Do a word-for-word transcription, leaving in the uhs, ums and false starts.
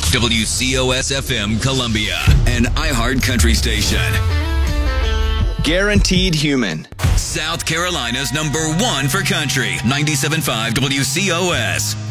W C O S F M Columbia, an iHeart country station. Guaranteed Human. South Carolina's number one for country. ninety-seven point five W C O S.